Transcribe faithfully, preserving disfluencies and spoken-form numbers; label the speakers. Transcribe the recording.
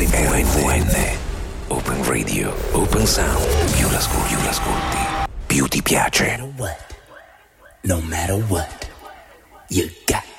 Speaker 1: R V N. Open Radio, Open Sound. Più l'ascolti, più l'ascolti, più ti piace.
Speaker 2: No matter what, no matter what, you got